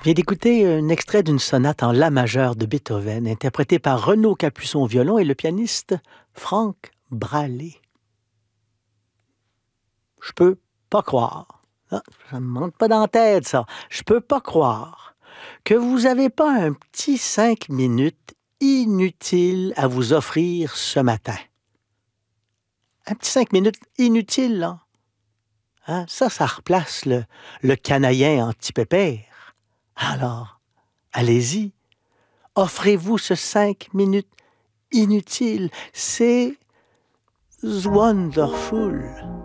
On vient d'écouter un extrait d'une sonate en la majeur de Beethoven, interprétée par Renaud Capuçon au violon et le pianiste Franck Bralé. Je peux pas croire. Ah, ça me monte pas dans la tête, ça. Je peux pas croire que vous avez pas un petit 5 minutes inutile à vous offrir ce matin. Un petit 5 minutes inutile, là. Hein? Ça replace le canaïen anti-pépère. Alors, allez-y. Offrez-vous ce 5 minutes inutile. C'est wonderful.